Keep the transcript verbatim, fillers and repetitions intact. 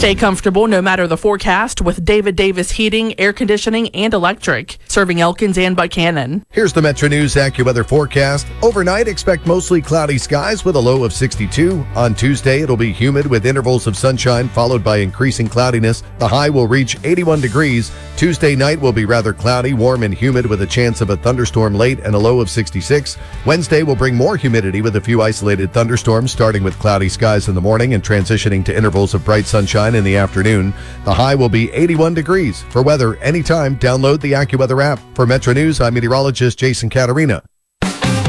Stay comfortable no matter the forecast with David Davis Heating, Air Conditioning, and Electric, serving Elkins and Buchanan. Here's the Metro News AccuWeather forecast. Overnight, expect mostly cloudy skies with a low of sixty-two. On Tuesday, it'll be humid with intervals of sunshine followed by increasing cloudiness. The high will reach eighty-one degrees. Tuesday night will be rather cloudy, warm and humid with a chance of a thunderstorm late and a low of sixty-six. Wednesday will bring more humidity with a few isolated thunderstorms, starting with cloudy skies in the morning and transitioning to intervals of bright sunshine in the afternoon. The high will be eighty-one degrees. For weather anytime, download the AccuWeather app. For Metro News, I'm meteorologist Jason Caterina.